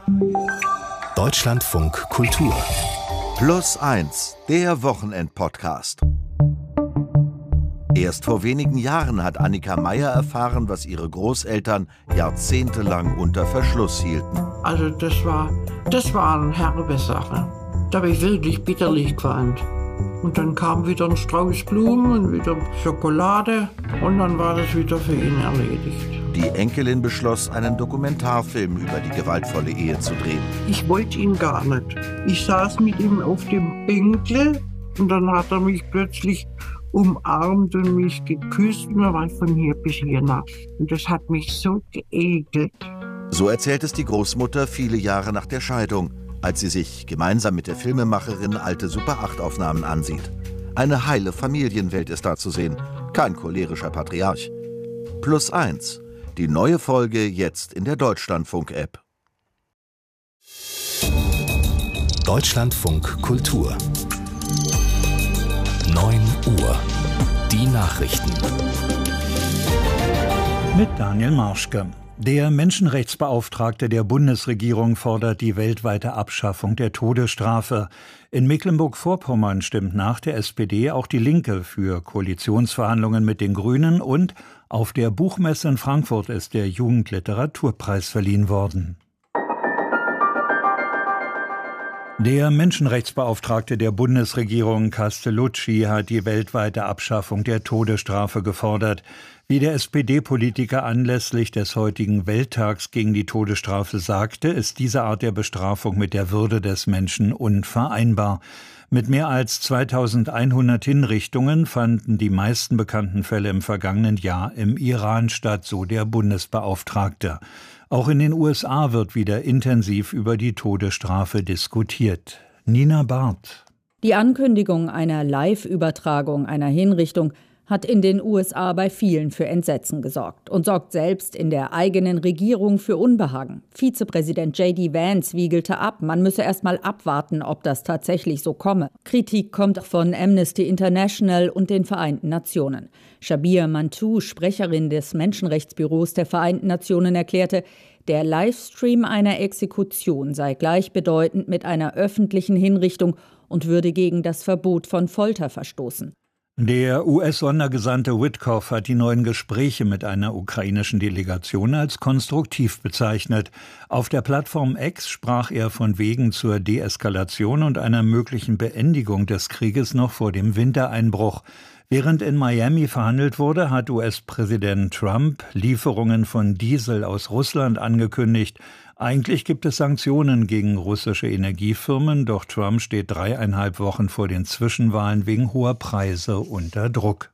Deutschlandfunk Kultur. Plus 1, der Wochenend-Podcast. Erst vor wenigen Jahren hat Annika Meyer erfahren, was ihre Großeltern jahrzehntelang unter Verschluss hielten. Also das war eine herbe Sache. Da habe ich wirklich bitterlich geweint. Und dann kam wieder ein Strauß Blumen und wieder Schokolade und dann war das wieder für ihn erledigt. Die Enkelin beschloss, einen Dokumentarfilm über die gewaltvolle Ehe zu drehen. Ich wollte ihn gar nicht. Ich saß mit ihm auf dem Bänkle und dann hat er mich plötzlich umarmt und mich geküsst und er war von hier bis hier nass. Und das hat mich so geekelt. So erzählt es die Großmutter viele Jahre nach der Scheidung, als sie sich gemeinsam mit der Filmemacherin alte Super-8-Aufnahmen ansieht. Eine heile Familienwelt ist da zu sehen, kein cholerischer Patriarch. Plus 1, die neue Folge jetzt in der Deutschlandfunk-App. Deutschlandfunk Kultur. 9 Uhr. Die Nachrichten. Mit Daniel Marschke. Der Menschenrechtsbeauftragte der Bundesregierung fordert die weltweite Abschaffung der Todesstrafe. In Mecklenburg-Vorpommern stimmt nach der SPD auch die Linke für Koalitionsverhandlungen mit den Grünen und auf der Buchmesse in Frankfurt ist der Jugendliteraturpreis verliehen worden. Der Menschenrechtsbeauftragte der Bundesregierung Castellucci hat die weltweite Abschaffung der Todesstrafe gefordert. Wie der SPD-Politiker anlässlich des heutigen Welttags gegen die Todesstrafe sagte, ist diese Art der Bestrafung mit der Würde des Menschen unvereinbar. Mit mehr als 2100 Hinrichtungen fanden die meisten bekannten Fälle im vergangenen Jahr im Iran statt, so der Bundesbeauftragte. Auch in den USA wird wieder intensiv über die Todesstrafe diskutiert. Nina Barth. Die Ankündigung einer Live-Übertragung einer Hinrichtung hat in den USA bei vielen für Entsetzen gesorgt und sorgt selbst in der eigenen Regierung für Unbehagen. Vizepräsident J.D. Vance wiegelte ab, man müsse erst mal abwarten, ob das tatsächlich so komme. Kritik kommt von Amnesty International und den Vereinten Nationen. Shabir Mantou, Sprecherin des Menschenrechtsbüros der Vereinten Nationen, erklärte, der Livestream einer Exekution sei gleichbedeutend mit einer öffentlichen Hinrichtung und würde gegen das Verbot von Folter verstoßen. Der US-Sondergesandte Witkoff hat die neuen Gespräche mit einer ukrainischen Delegation als konstruktiv bezeichnet. Auf der Plattform X sprach er von Wegen zur Deeskalation und einer möglichen Beendigung des Krieges noch vor dem Wintereinbruch. Während in Miami verhandelt wurde, hat US-Präsident Trump Lieferungen von Diesel aus Russland angekündigt. Eigentlich gibt es Sanktionen gegen russische Energiefirmen, doch Trump steht 3,5 Wochen vor den Zwischenwahlen wegen hoher Preise unter Druck.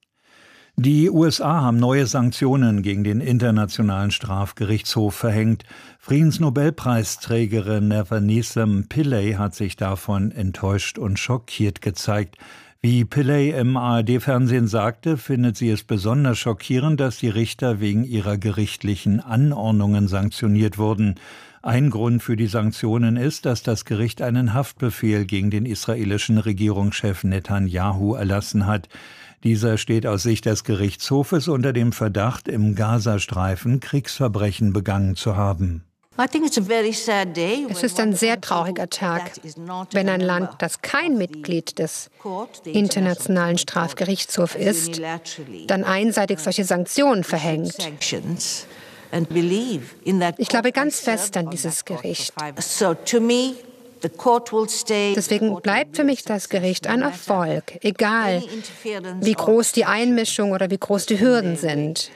Die USA haben neue Sanktionen gegen den Internationalen Strafgerichtshof verhängt. Friedensnobelpreisträgerin Navanice Pillay hat sich davon enttäuscht und schockiert gezeigt. Wie Pillay im ARD-Fernsehen sagte, findet sie es besonders schockierend, dass die Richter wegen ihrer gerichtlichen Anordnungen sanktioniert wurden. Ein Grund für die Sanktionen ist, dass das Gericht einen Haftbefehl gegen den israelischen Regierungschef Netanyahu erlassen hat. Dieser steht aus Sicht des Gerichtshofes unter dem Verdacht, im Gazastreifen Kriegsverbrechen begangen zu haben. Es ist ein sehr trauriger Tag, wenn ein Land, das kein Mitglied des Internationalen Strafgerichtshofs ist, dann einseitig solche Sanktionen verhängt. Ich glaube ganz fest an dieses Gericht. Deswegen bleibt für mich das Gericht ein Erfolg, egal wie groß die Einmischung oder wie groß die Hürden sind.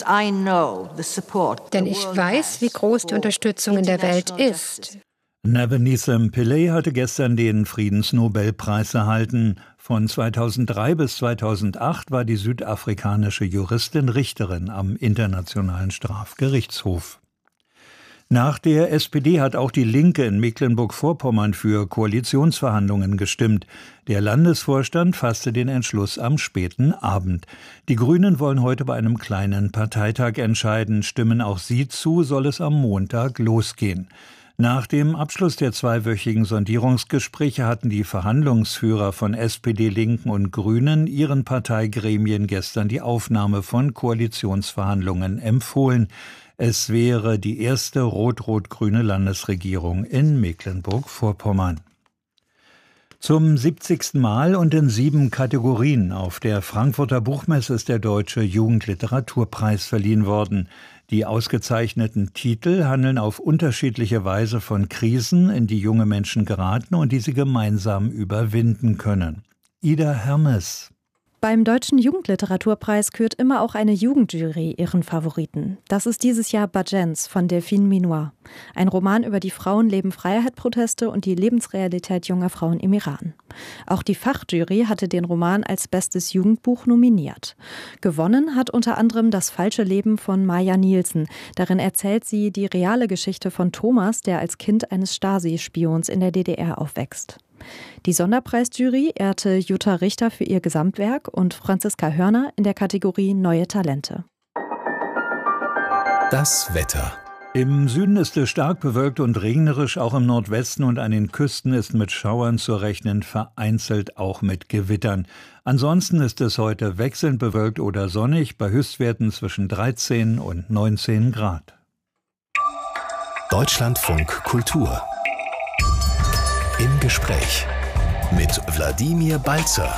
Denn ich weiß, wie groß die Unterstützung in der Welt ist. Navanice Pillay hatte gestern den Friedensnobelpreis erhalten. Von 2003 bis 2008 war die südafrikanische Juristin Richterin am Internationalen Strafgerichtshof. Nach der SPD hat auch die Linke in Mecklenburg-Vorpommern für Koalitionsverhandlungen gestimmt. Der Landesvorstand fasste den Entschluss am späten Abend. Die Grünen wollen heute bei einem kleinen Parteitag entscheiden. Stimmen auch sie zu, soll es am Montag losgehen. Nach dem Abschluss der zweiwöchigen Sondierungsgespräche hatten die Verhandlungsführer von SPD, Linken und Grünen ihren Parteigremien gestern die Aufnahme von Koalitionsverhandlungen empfohlen. Es wäre die erste rot-rot-grüne Landesregierung in Mecklenburg-Vorpommern. Zum 70. Mal und in 7 Kategorien auf der Frankfurter Buchmesse ist der Deutsche Jugendliteraturpreis verliehen worden. Die ausgezeichneten Titel handeln auf unterschiedliche Weise von Krisen, in die junge Menschen geraten und die sie gemeinsam überwinden können. Ida Hermes. Beim Deutschen Jugendliteraturpreis kürt immer auch eine Jugendjury ihren Favoriten. Das ist dieses Jahr Badjens von Delphine Minois. Ein Roman über die Frauenleben-Freiheit-Proteste und die Lebensrealität junger Frauen im Iran. Auch die Fachjury hatte den Roman als bestes Jugendbuch nominiert. Gewonnen hat unter anderem Das falsche Leben von Maja Nielsen. Darin erzählt sie die reale Geschichte von Thomas, der als Kind eines Stasi-Spions in der DDR aufwächst. Die Sonderpreisjury ehrte Jutta Richter für ihr Gesamtwerk und Franziska Hörner in der Kategorie Neue Talente. Das Wetter. Im Süden ist es stark bewölkt und regnerisch, auch im Nordwesten und an den Küsten ist mit Schauern zu rechnen, vereinzelt auch mit Gewittern. Ansonsten ist es heute wechselnd bewölkt oder sonnig, bei Höchstwerten zwischen 13 und 19 Grad. Deutschlandfunk Kultur. Im Gespräch mit Wladimir Balzer.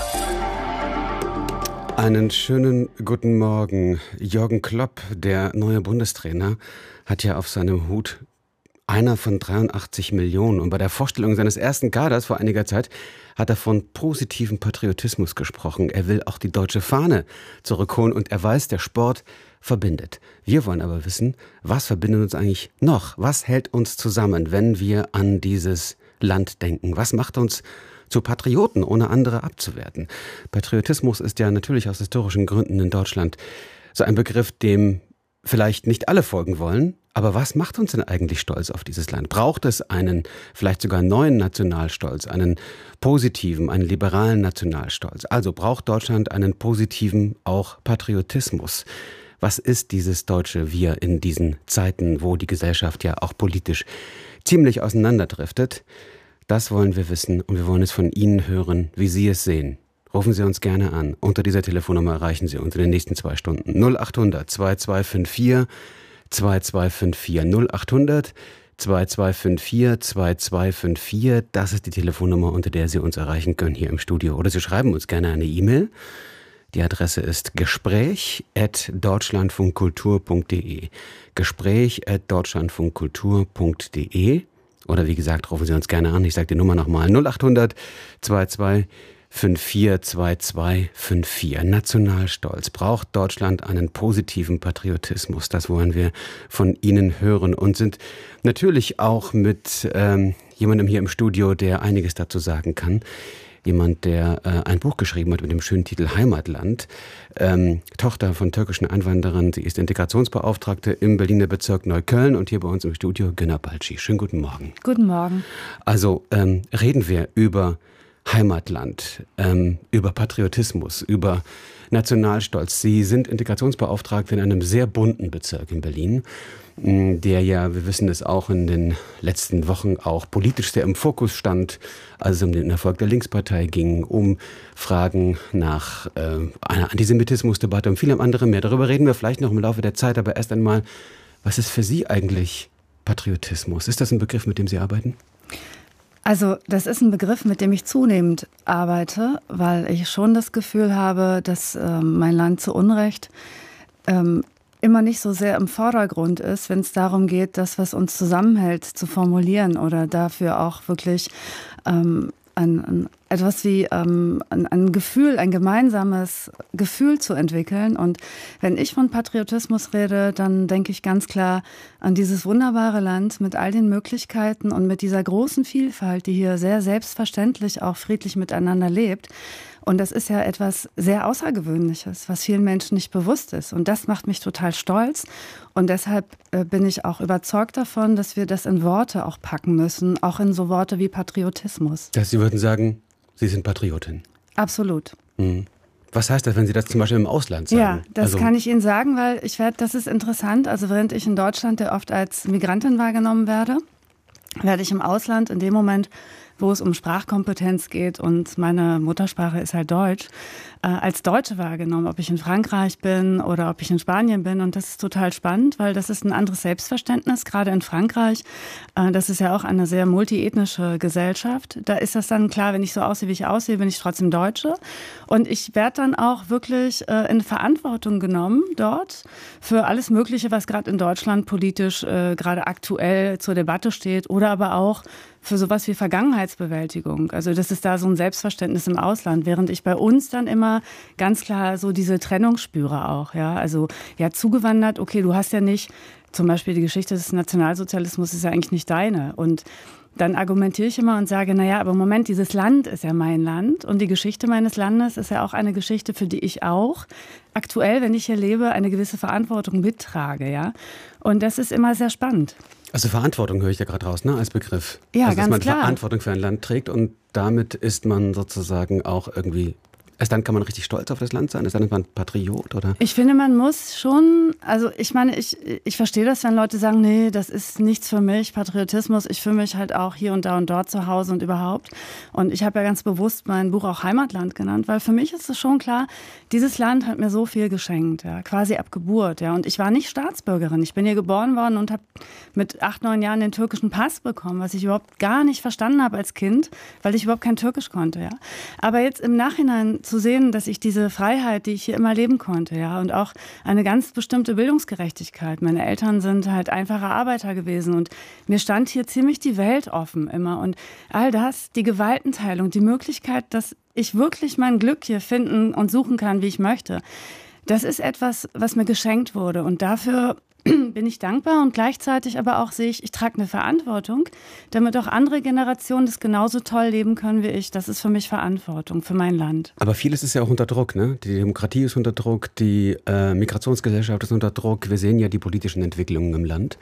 Einen schönen guten Morgen. Jürgen Klopp, der neue Bundestrainer, hat ja auf seinem Hut einer von 83 Millionen. Und bei der Vorstellung seines ersten Kaders vor einiger Zeit hat er von positivem Patriotismus gesprochen. Er will auch die deutsche Fahne zurückholen und er weiß, der Sport verbindet. Wir wollen aber wissen, was verbindet uns eigentlich noch? Was hält uns zusammen, wenn wir an dieses Land denken? Was macht uns zu Patrioten, ohne andere abzuwerten? Patriotismus ist ja natürlich aus historischen Gründen in Deutschland so ein Begriff, dem vielleicht nicht alle folgen wollen. Aber was macht uns denn eigentlich stolz auf dieses Land? Braucht es einen vielleicht sogar neuen Nationalstolz, einen positiven, einen liberalen Nationalstolz? Also braucht Deutschland einen positiven auch Patriotismus? Was ist dieses deutsche Wir in diesen Zeiten, wo die Gesellschaft ja auch politisch ziemlich auseinanderdriftet? Das wollen wir wissen und wir wollen es von Ihnen hören, wie Sie es sehen. Rufen Sie uns gerne an. Unter dieser Telefonnummer erreichen Sie uns in den nächsten 2 Stunden. 0800 2254 2254 0800 2254 2254. Das ist die Telefonnummer, unter der Sie uns erreichen können hier im Studio. Oder Sie schreiben uns gerne eine E-Mail. Die Adresse ist gespräch@deutschlandfunkkultur.de. Gespräch@deutschlandfunkkultur.de. Oder wie gesagt, rufen Sie uns gerne an. Ich sage die Nummer nochmal. 0800 2254 2254. Nationalstolz. Braucht Deutschland einen positiven Patriotismus? Das wollen wir von Ihnen hören und sind natürlich auch mit jemandem hier im Studio, der einiges dazu sagen kann. Jemand, der ein Buch geschrieben hat mit dem schönen Titel Heimatland. Tochter von türkischen Einwanderern. Sie ist Integrationsbeauftragte im Berliner Bezirk Neukölln und hier bei uns im Studio Günner Balci. Schönen guten Morgen. Guten Morgen. Also reden wir über Heimatland, über Patriotismus, über Nationalstolz. Sie sind Integrationsbeauftragte in einem sehr bunten Bezirk in Berlin, der ja, wir wissen es auch, in den letzten Wochen auch politisch sehr im Fokus stand, als es um den Erfolg der Linkspartei ging, um Fragen nach einer Antisemitismusdebatte und vielem anderen mehr. Darüber reden wir vielleicht noch im Laufe der Zeit, aber erst einmal, was ist für Sie eigentlich Patriotismus? Ist das ein Begriff, mit dem Sie arbeiten? Also das ist ein Begriff, mit dem ich zunehmend arbeite, weil ich schon das Gefühl habe, dass mein Land zu Unrecht immer nicht so sehr im Vordergrund ist, wenn es darum geht, das, was uns zusammenhält, zu formulieren oder dafür auch wirklich etwas wie ein Gefühl, ein gemeinsames Gefühl zu entwickeln. Und wenn ich von Patriotismus rede, dann denke ich ganz klar an dieses wunderbare Land mit all den Möglichkeiten und mit dieser großen Vielfalt, die hier sehr selbstverständlich auch friedlich miteinander lebt. Und das ist ja etwas sehr Außergewöhnliches, was vielen Menschen nicht bewusst ist. Und das macht mich total stolz. Und deshalb bin ich auch überzeugt davon, dass wir das in Worte auch packen müssen, auch in so Worte wie Patriotismus. Sie würden sagen, Sie sind Patriotin? Absolut. Was heißt das, wenn Sie das zum Beispiel im Ausland sagen? Ja, das kann ich Ihnen sagen, weil das ist interessant. Also während ich in Deutschland, der oft als Migrantin wahrgenommen werde ich im Ausland in dem Moment wo es um Sprachkompetenz geht und meine Muttersprache ist halt Deutsch, als Deutsche wahrgenommen, ob ich in Frankreich bin oder ob ich in Spanien bin. Und das ist total spannend, weil das ist ein anderes Selbstverständnis, gerade in Frankreich. Das ist ja auch eine sehr multiethnische Gesellschaft. Da ist das dann klar, wenn ich so aussehe, wie ich aussehe, bin ich trotzdem Deutsche. Und ich werde dann auch wirklich in Verantwortung genommen dort für alles Mögliche, was gerade in Deutschland politisch gerade aktuell zur Debatte steht oder aber auch für sowas wie Vergangenheitsbewältigung. Also das ist da so ein Selbstverständnis im Ausland, während ich bei uns dann immer ganz klar so diese Trennung spüre auch. Ja? Also ja, zugewandert, okay, du hast ja nicht, zum Beispiel die Geschichte des Nationalsozialismus ist ja eigentlich nicht deine. Und dann argumentiere ich immer und sage, naja, aber Moment, dieses Land ist ja mein Land und die Geschichte meines Landes ist ja auch eine Geschichte, für die ich auch aktuell, wenn ich hier lebe, eine gewisse Verantwortung mittrage. Ja? Und das ist immer sehr spannend. Also Verantwortung höre ich ja gerade raus, ne, als Begriff. Ja, also, ganz dass man klar. Verantwortung für ein Land trägt und damit ist man sozusagen auch irgendwie, erst dann kann man richtig stolz auf das Land sein, erst dann ist man Patriot, oder? Ich finde, man muss schon, also ich meine, ich verstehe das, wenn Leute sagen, nee, das ist nichts für mich, Patriotismus, ich fühle mich halt auch hier und da und dort zu Hause und überhaupt. Und ich habe ja ganz bewusst mein Buch auch Heimatland genannt, weil für mich ist es schon klar, dieses Land hat mir so viel geschenkt, ja, quasi ab Geburt, ja. Und ich war nicht Staatsbürgerin, ich bin hier geboren worden und habe mit 8, 9 Jahren den türkischen Pass bekommen, was ich überhaupt gar nicht verstanden habe als Kind, weil ich überhaupt kein Türkisch konnte, ja. Aber jetzt im Nachhinein zu sehen, dass ich diese Freiheit, die ich hier immer leben konnte, ja, und auch eine ganz bestimmte Bildungsgerechtigkeit. Meine Eltern sind halt einfache Arbeiter gewesen und mir stand hier ziemlich die Welt offen immer und all das, die Gewaltenteilung, die Möglichkeit, dass ich wirklich mein Glück hier finden und suchen kann, wie ich möchte. Das ist etwas, was mir geschenkt wurde und dafür bin ich dankbar und gleichzeitig aber auch sehe ich trage eine Verantwortung, damit auch andere Generationen das genauso toll leben können wie ich. Das ist für mich Verantwortung, für mein Land. Aber vieles ist ja auch unter Druck, ne? Die Demokratie ist unter Druck, die Migrationsgesellschaft ist unter Druck. Wir sehen ja die politischen Entwicklungen im Land.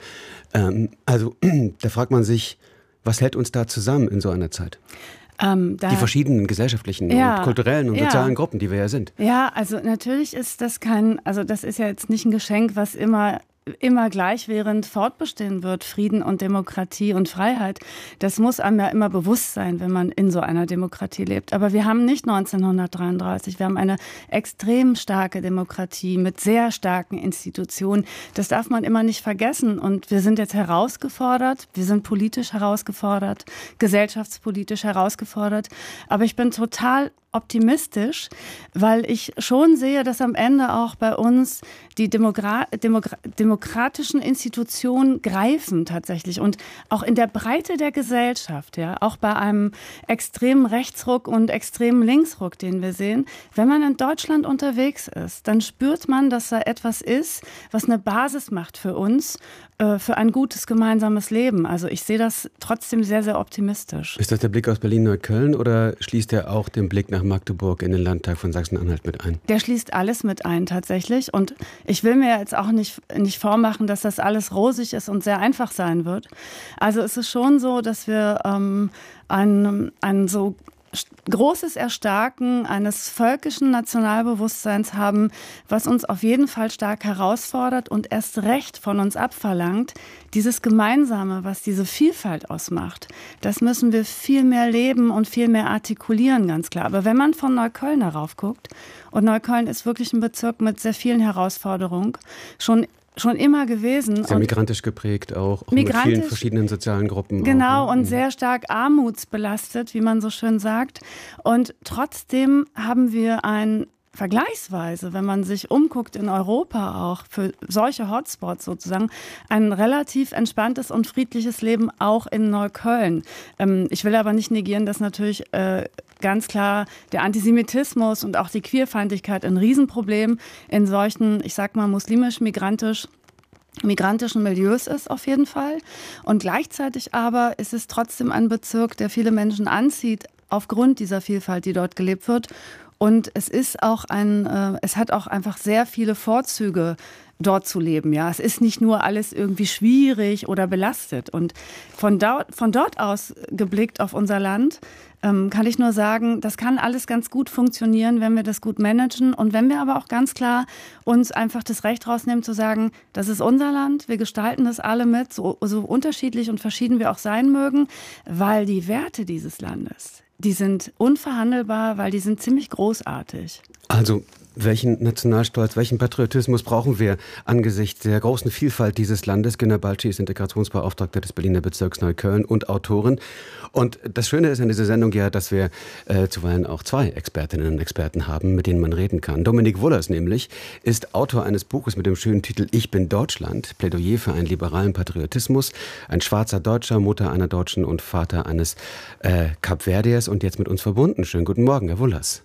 Also da fragt man sich, was hält uns da zusammen in so einer Zeit? Die verschiedenen gesellschaftlichen und kulturellen und sozialen Gruppen, die wir ja sind. Ja, also natürlich ist das das ist ja jetzt nicht ein Geschenk, was immer gleichwährend fortbestehen wird, Frieden und Demokratie und Freiheit. Das muss einem ja immer bewusst sein, wenn man in so einer Demokratie lebt. Aber wir haben nicht 1933, wir haben eine extrem starke Demokratie mit sehr starken Institutionen. Das darf man immer nicht vergessen. Und wir sind jetzt herausgefordert, wir sind politisch herausgefordert, gesellschaftspolitisch herausgefordert. Aber ich bin total optimistisch, weil ich schon sehe, dass am Ende auch bei uns die demokratischen Institutionen greifen tatsächlich und auch in der Breite der Gesellschaft, ja, auch bei einem extremen Rechtsruck und extremen Linksruck, den wir sehen. Wenn man in Deutschland unterwegs ist, dann spürt man, dass da etwas ist, was eine Basis macht für uns, für ein gutes gemeinsames Leben. Also ich sehe das trotzdem sehr, sehr optimistisch. Ist das der Blick aus Berlin-Neukölln oder schließt er auch den Blick nach Magdeburg in den Landtag von Sachsen-Anhalt mit ein? Der schließt alles mit ein tatsächlich und ich will mir jetzt auch nicht vormachen, dass das alles rosig ist und sehr einfach sein wird. Also es ist schon so, dass wir ein so großes Erstarken eines völkischen Nationalbewusstseins haben, was uns auf jeden Fall stark herausfordert und erst recht von uns abverlangt. Dieses Gemeinsame, was diese Vielfalt ausmacht, das müssen wir viel mehr leben und viel mehr artikulieren, ganz klar. Aber wenn man von Neukölln darauf guckt, und Neukölln ist wirklich ein Bezirk mit sehr vielen Herausforderungen, schon immer gewesen. Sehr migrantisch geprägt auch mit vielen verschiedenen sozialen Gruppen. Genau, auch, ne? Und sehr stark armutsbelastet, wie man so schön sagt. Und trotzdem haben wir vergleichsweise, wenn man sich umguckt in Europa auch, für solche Hotspots sozusagen, ein relativ entspanntes und friedliches Leben auch in Neukölln. Ich will aber nicht negieren, dass natürlich ganz klar der Antisemitismus und auch die Queerfeindlichkeit ein Riesenproblem in solchen, ich sag mal, muslimisch-migrantischen Milieus ist auf jeden Fall. Und gleichzeitig aber ist es trotzdem ein Bezirk, der viele Menschen anzieht, aufgrund dieser Vielfalt, die dort gelebt wird. Und es ist auch es hat auch einfach sehr viele Vorzüge, dort zu leben. Ja, es ist nicht nur alles irgendwie schwierig oder belastet. Und von dort aus geblickt auf unser Land kann ich nur sagen, das kann alles ganz gut funktionieren, wenn wir das gut managen und wenn wir aber auch ganz klar uns einfach das Recht rausnehmen zu sagen, das ist unser Land, wir gestalten das alle mit, so unterschiedlich und verschieden wir auch sein mögen, weil die Werte dieses Landes, die sind unverhandelbar, weil die sind ziemlich großartig. Also welchen Nationalstolz, welchen Patriotismus brauchen wir angesichts der großen Vielfalt dieses Landes? Günner Balczi ist Integrationsbeauftragter des Berliner Bezirks Neukölln und Autorin. Und das Schöne ist an dieser Sendung ja, dass wir zuweilen auch zwei Expertinnen und Experten haben, mit denen man reden kann. Dominik Wohlers nämlich ist Autor eines Buches mit dem schönen Titel Ich bin Deutschland, Plädoyer für einen liberalen Patriotismus. Ein schwarzer Deutscher, Mutter einer Deutschen und Vater eines Kapverdiers und jetzt mit uns verbunden. Schönen guten Morgen, Herr Wohlers.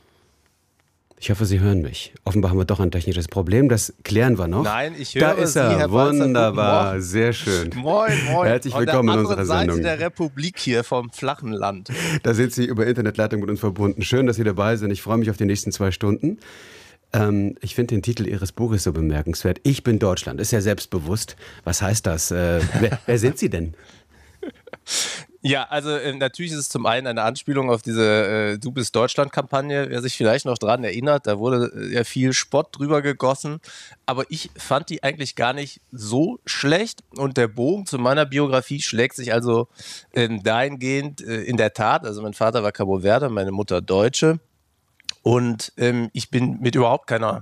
Ich hoffe, Sie hören mich. Offenbar haben wir doch ein technisches Problem. Das klären wir noch. Nein, ich höre Da ist Sie, er. Herr Balzer. Wunderbar, sehr schön. Moin, moin. Herzlich willkommen in unserer Sendung. Seite der Republik hier vom flachen Land. Da sind Sie über Internetleitung mit uns verbunden. Schön, dass Sie dabei sind. Ich freue mich auf die nächsten 2 Stunden. Ich finde den Titel Ihres Buches so bemerkenswert. Ich bin Deutschland. Ist ja selbstbewusst. Was heißt das? Wer sind Sie denn? Ja, also natürlich ist es zum einen eine Anspielung auf diese Du bist Deutschland-Kampagne. Wer sich vielleicht noch daran erinnert, da wurde ja viel Spott drüber gegossen. Aber ich fand die eigentlich gar nicht so schlecht. Und der Bogen zu meiner Biografie schlägt sich also dahingehend in der Tat. Also mein Vater war Cabo Verde, meine Mutter Deutsche. Und ich bin mit überhaupt keiner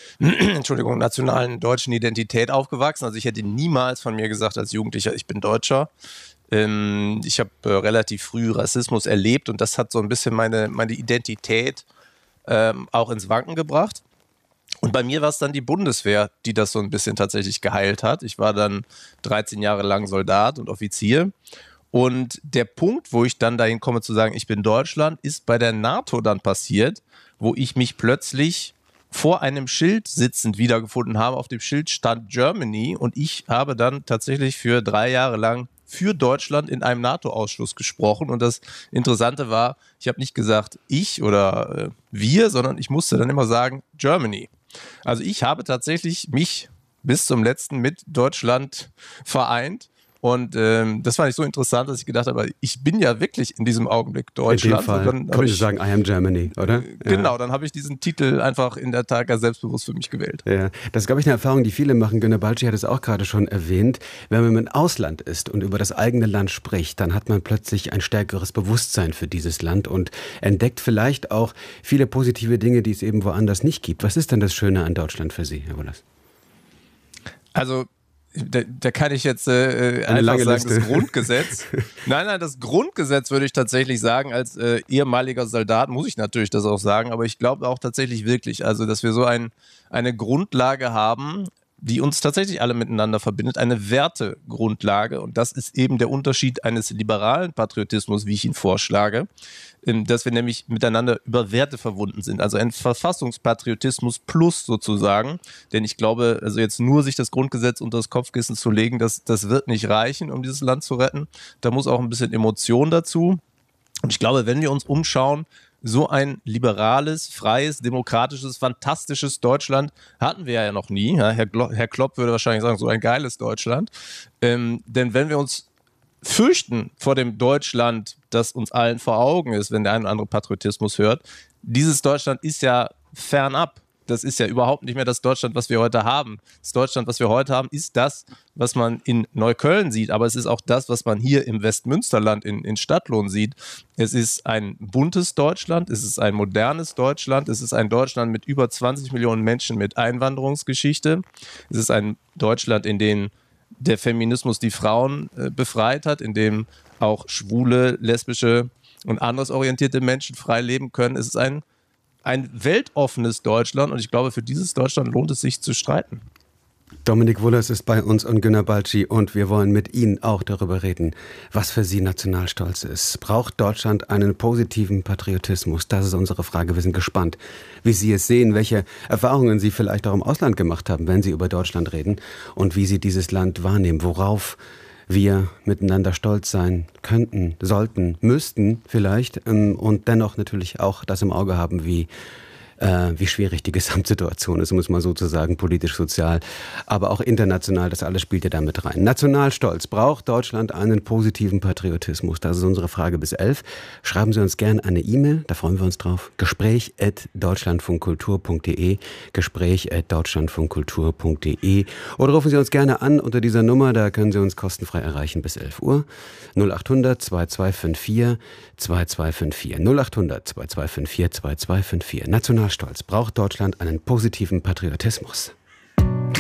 nationalen deutschen Identität aufgewachsen. Also ich hätte niemals von mir gesagt als Jugendlicher, ich bin Deutscher. Ich habe relativ früh Rassismus erlebt und das hat so ein bisschen meine Identität auch ins Wanken gebracht. Und bei mir war es dann die Bundeswehr, die das so ein bisschen tatsächlich geheilt hat. Ich war dann 13 Jahre lang Soldat und Offizier. Und der Punkt, wo ich dann dahin komme zu sagen, ich bin Deutschland, ist bei der NATO dann passiert, wo ich mich plötzlich vor einem Schild sitzend wiedergefunden habe. Auf dem Schild stand Germany und ich habe dann tatsächlich für 3 Jahre lang für Deutschland in einem NATO-Ausschuss gesprochen. Und das Interessante war, ich habe nicht gesagt ich oder wir, sondern ich musste dann immer sagen Germany. Also ich habe tatsächlich mich bis zum letzten mit Deutschland vereint. Und das fand ich so interessant, dass ich gedacht habe, ich bin ja wirklich in diesem Augenblick Deutschland. In dem Fall können Sie sagen, I am Germany, oder? Genau, ja. Dann habe ich diesen Titel einfach in der Tat ganz selbstbewusst für mich gewählt. Ja, das ist, glaube ich, eine Erfahrung, die viele machen. Günner Balczi hat es auch gerade schon erwähnt. Wenn man im Ausland ist und über das eigene Land spricht, dann hat man plötzlich ein stärkeres Bewusstsein für dieses Land und entdeckt vielleicht auch viele positive Dinge, die es eben woanders nicht gibt. Was ist denn das Schöne an Deutschland für Sie, Herr Wohlers? Also da kann ich jetzt einfach lange sagen, Liste. Das Grundgesetz. Nein, das Grundgesetz würde ich tatsächlich sagen, als ehemaliger Soldat muss ich natürlich das auch sagen, aber ich glaube auch tatsächlich wirklich, also dass wir so eine Grundlage haben, die uns tatsächlich alle miteinander verbindet, eine Wertegrundlage. Und das ist eben der Unterschied eines liberalen Patriotismus, wie ich ihn vorschlage, dass wir nämlich miteinander über Werte verbunden sind. Also ein Verfassungspatriotismus plus sozusagen. Denn ich glaube, also jetzt nur sich das Grundgesetz unter das Kopfkissen zu legen, das wird nicht reichen, um dieses Land zu retten. Da muss auch ein bisschen Emotion dazu. Und ich glaube, wenn wir uns umschauen, so ein liberales, freies, demokratisches, fantastisches Deutschland hatten wir ja noch nie. Ja, Herr Klopp würde wahrscheinlich sagen, so ein geiles Deutschland. Denn wenn wir uns fürchten vor dem Deutschland, das uns allen vor Augen ist, wenn der ein oder andere Patriotismus hört, dieses Deutschland ist ja fernab. Das ist ja überhaupt nicht mehr das Deutschland, was wir heute haben. Das Deutschland, was wir heute haben, ist das, was man in Neukölln sieht. Aber es ist auch das, was man hier im Westmünsterland in Stadtlohn sieht. Es ist ein buntes Deutschland, es ist ein modernes Deutschland, es ist ein Deutschland mit über 20 Millionen Menschen mit Einwanderungsgeschichte. Es ist ein Deutschland, in dem der Feminismus die Frauen befreit hat, in dem auch schwule, lesbische und andersorientierte Menschen frei leben können. Es ist ein weltoffenes Deutschland und ich glaube, für dieses Deutschland lohnt es sich zu streiten. Dominik Wohlers ist bei uns und Günner Balczi und wir wollen mit Ihnen auch darüber reden, was für Sie Nationalstolz ist. Braucht Deutschland einen positiven Patriotismus? Das ist unsere Frage. Wir sind gespannt, wie Sie es sehen, welche Erfahrungen Sie vielleicht auch im Ausland gemacht haben, wenn Sie über Deutschland reden und wie Sie dieses Land wahrnehmen, worauf wir miteinander stolz sein könnten, sollten, müssten vielleicht und dennoch natürlich auch das im Auge haben, wie wie schwierig die Gesamtsituation ist, um es mal so zu sagen, politisch, sozial, aber auch international, das alles spielt ja da mit rein. Nationalstolz. Braucht Deutschland einen positiven Patriotismus? Das ist unsere Frage bis 11. Schreiben Sie uns gerne eine E-Mail, da freuen wir uns drauf. Gespräch@deutschlandfunkkultur.de, Gespräch@deutschlandfunkkultur.de, oder rufen Sie uns gerne an unter dieser Nummer, da können Sie uns kostenfrei erreichen bis 11 Uhr. 0800 2254 2254. 0800 2254 2254. Nationalstolz. Braucht Deutschland einen positiven Patriotismus?